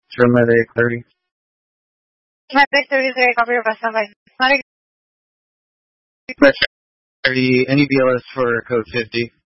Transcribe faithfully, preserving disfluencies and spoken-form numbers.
Sure, Medic thirty. Medic thirty-three, copy your best number. Medic thirty, any B L S for code fifty?